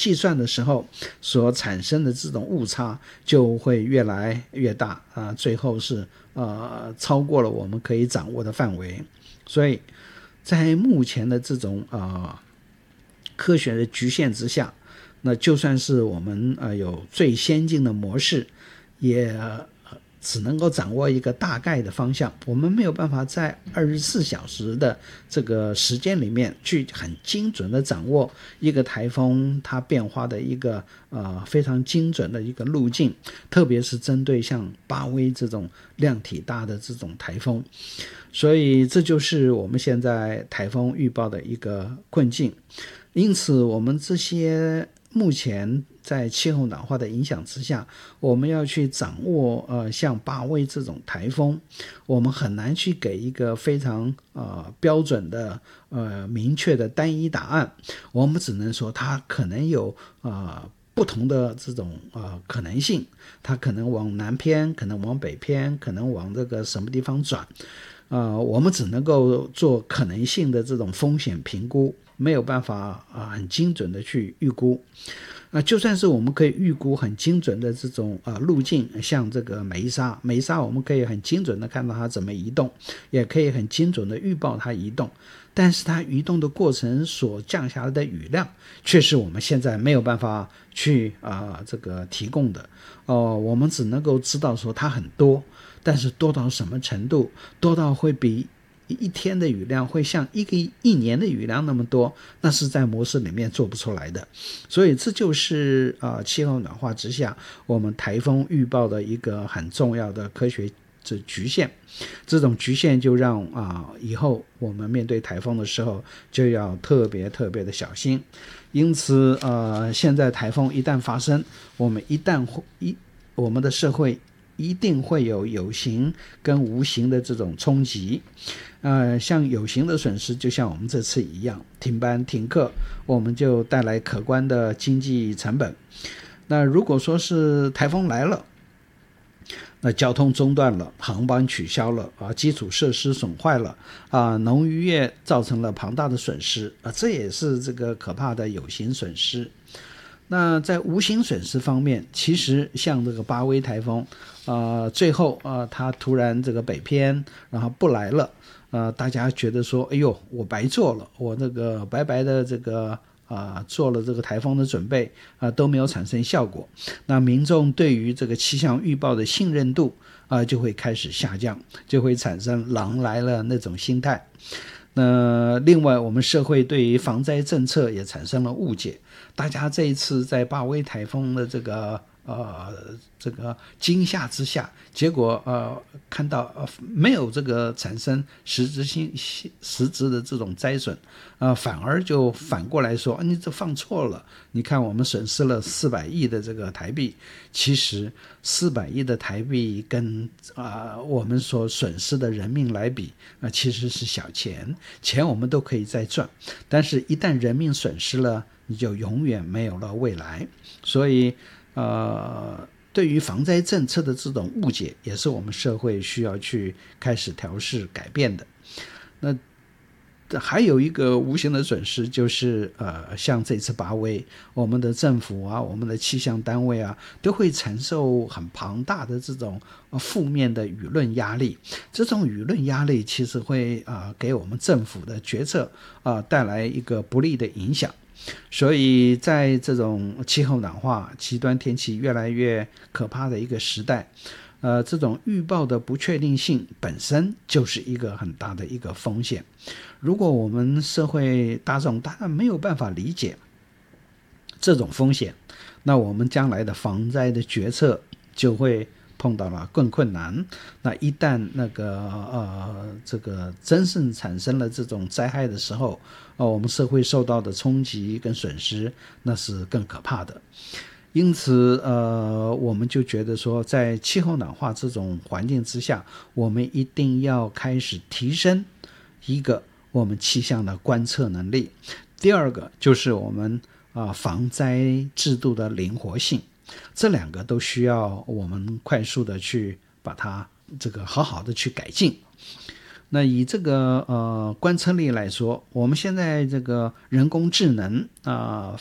计算的时候所产生的这种误差就会越来越大最后是超过了我们可以掌握的范围。所以在目前的这种科学的局限之下，那就算是我们有最先进的模式，也只能够掌握一个大概的方向，我们没有办法在24小时的这个时间里面去很精准的掌握一个台风它变化的一个非常精准的一个路径，特别是针对像巴威这种量体大的这种台风。所以这就是我们现在台风预报的一个困境。因此我们这些目前在气候暖化的影响之下，我们要去掌握像巴威这种台风，我们很难去给一个非常标准的明确的单一答案。我们只能说它可能有不同的这种可能性，它可能往南偏，可能往北偏，可能往这个什么地方转我们只能够做可能性的这种风险评估，没有办法很精准的去预估。就算是我们可以预估很精准的这种路径，像这个梅沙我们可以很精准的看到它怎么移动，也可以很精准的预报它移动，但是它移动的过程所降下来的雨量却是我们现在没有办法去这个提供的我们只能够知道说它很多，但是多到什么程度，多到会比一天的雨量会像一年的雨量那么多，那是在模式里面做不出来的。所以这就是气候暖化之下我们台风预报的一个很重要的科学局限。这种局限就让以后我们面对台风的时候就要特别特别的小心。因此现在台风一旦发生，我们的社会一定会有有形跟无形的这种冲击。像有形的损失就像我们这次一样，停班停课，我们就带来可观的经济成本。那如果说是台风来了，那交通中断了，航班取消了基础设施损坏了农渔业造成了庞大的损失这也是这个可怕的有形损失。那在无形损失方面，其实像这个巴威台风最后它突然这个北偏然后不来了大家觉得说哎呦我白做了，我这个白白的这个做了这个台风的准备都没有产生效果。那民众对于这个气象预报的信任度就会开始下降，就会产生狼来了那种心态。那另外我们社会对于防灾政策也产生了误解，大家这一次在巴威台风的这个惊吓之下，结果看到没有这个产生实质的这种灾损反而就反过来说你这放错了，你看我们损失了400亿的这个台币。其实400亿的台币跟我们所损失的人命来比其实是小钱我们都可以再赚，但是一旦人命损失了，你就永远没有了未来。所以对于防灾政策的这种误解也是我们社会需要去开始调试改变的。那还有一个无形的损失就是像这次巴威，我们的政府我们的气象单位都会承受很庞大的这种负面的舆论压力。这种舆论压力其实会给我们政府的决策带来一个不利的影响。所以在这种气候暖化极端天气越来越可怕的一个时代这种预报的不确定性本身就是一个很大的一个风险。如果我们社会大众当然没有办法理解这种风险，那我们将来的防灾的决策就会碰到了更困难。那一旦这个真正产生了这种灾害的时候我们社会受到的冲击跟损失那是更可怕的。因此我们就觉得说在气候暖化这种环境之下，我们一定要开始提升一个我们气象的观测能力，第二个就是我们防灾制度的灵活性。这两个都需要我们快速的去把它这个好好的去改进。那以这个观测力来说，我们现在这个人工智能